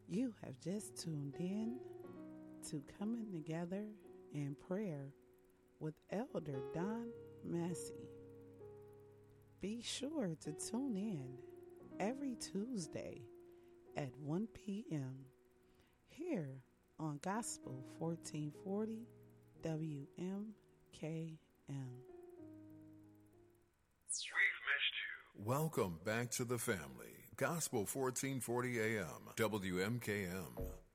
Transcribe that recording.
You have just tuned in to Coming Together in Prayer with Elder Don Massey. Be sure to tune in every Tuesday at 1 p.m. here on Gospel 1440 WMKM. Welcome back to the family. Gospel 1440 AM, WMKM.